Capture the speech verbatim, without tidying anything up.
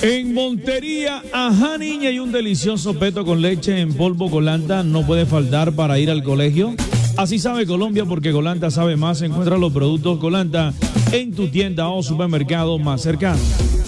En Montería, ajá niña, y un delicioso peto con leche en polvo Colanta no puede faltar para ir al colegio. Así sabe Colombia, porque Colanta sabe más. Encuentra los productos Colanta en tu tienda o supermercado más cercano.